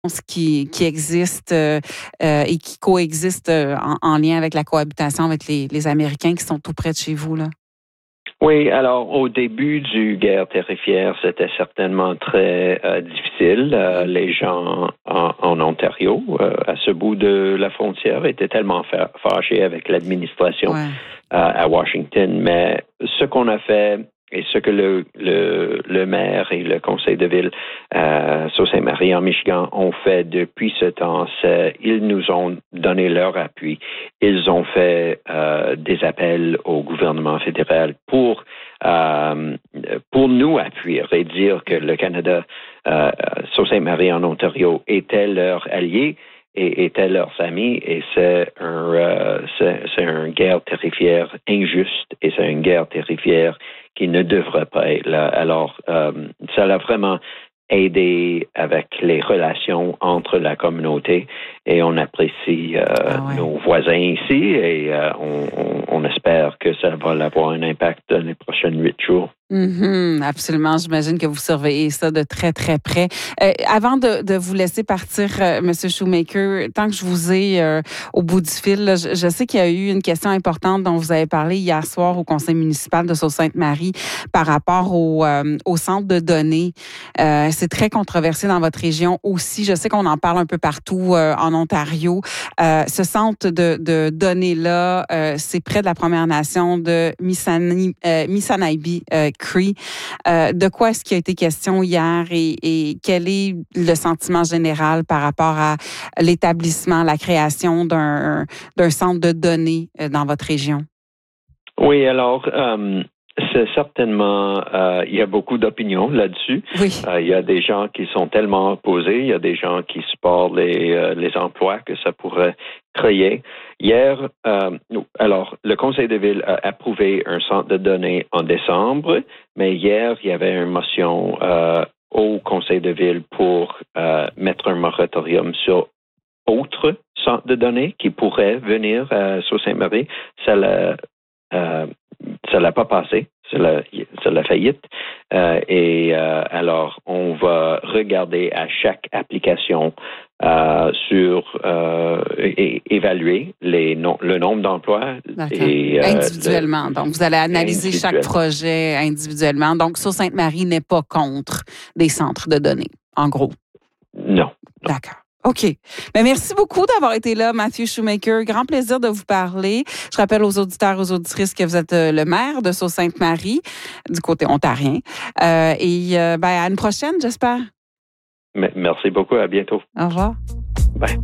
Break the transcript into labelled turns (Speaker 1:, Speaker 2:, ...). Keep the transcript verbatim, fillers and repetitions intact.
Speaker 1: qui, qui existe euh, euh, et qui coexiste euh, en, en lien avec la cohabitation avec les, les Américains qui sont tout près de chez vous, là?
Speaker 2: Oui, alors au début du guerre tarifaire, c'était certainement très euh, difficile. Euh, les gens en, en Ontario, euh, à ce bout de la frontière, étaient tellement fa- fâchés avec l'administration
Speaker 1: Ouais.
Speaker 2: euh, à Washington. Mais ce qu'on a fait et ce que le, le, le maire et le conseil de ville euh, Sault Ste. Marie en Michigan ont fait depuis ce temps, c'est ils nous ont donné leur appui. Ils ont fait euh, des appels au gouvernement fédéral pour euh, pour nous appuyer et dire que le Canada, euh, Sault Ste. Marie en Ontario, était leur allié et étaient leurs amis, et c'est un euh, c'est, c'est une guerre tarifaire injuste et c'est une guerre tarifaire qui ne devrait pas être là. Alors, euh, ça l'a vraiment aidé avec les relations entre la communauté et on apprécie euh,
Speaker 1: Ah ouais.
Speaker 2: nos voisins ici et euh, on, on, on espère que ça va avoir un impact dans les prochains huit jours.
Speaker 1: Mm-hmm, absolument. J'imagine que vous surveillez ça de très, très près. Euh, avant de, de vous laisser partir, euh, M. Shoemaker, tant que je vous ai euh, au bout du fil, là, je, je sais qu'il y a eu une question importante dont vous avez parlé hier soir au conseil municipal de Sault-Sainte-Marie par rapport au, euh, au centre de données. Euh, c'est très controversé dans votre région aussi. Je sais qu'on en parle un peu partout euh, en Ontario. Euh, ce centre de, de données-là, euh, c'est près de la Première Nation de Misani, euh, Misanaibi euh, Cree. Euh, de quoi est-ce qu'il a été question hier et, et quel est le sentiment général par rapport à l'établissement, la création d'un, d'un centre de données dans votre région?
Speaker 2: Oui, alors, euh, c'est certainement, euh, il y a beaucoup d'opinions là-dessus.
Speaker 1: Oui.
Speaker 2: Euh, il y a des gens qui sont tellement opposés, il y a des gens qui supportent les, euh, les emplois que ça pourrait créer. Hier, euh, alors, le conseil de ville a approuvé un centre de données en décembre, mais hier, il y avait une motion euh, au conseil de ville pour euh, mettre un moratorium sur autres centres de données qui pourraient venir à Sault-Sainte-Marie. Ça l'a Euh, ça l'a pas passé, c'est la, c'est la faillite. Euh, et euh, alors, on va regarder à chaque application euh, sur euh, et évaluer les no- le nombre d'emplois. Et, euh,
Speaker 1: individuellement.
Speaker 2: le,
Speaker 1: Donc, vous allez analyser chaque projet individuellement. Donc, Sault-Sainte-Marie n'est pas contre des centres de données, en gros.
Speaker 2: Non. non.
Speaker 1: D'accord. OK. Mais merci beaucoup d'avoir été là, Matthew Shoemaker. Grand plaisir de vous parler. Je rappelle aux auditeurs, aux auditrices que vous êtes le maire de Sault-Sainte-Marie, du côté ontarien. Euh, et euh, ben, à une prochaine, j'espère.
Speaker 2: Merci beaucoup. À bientôt.
Speaker 1: Au revoir.
Speaker 2: Bye.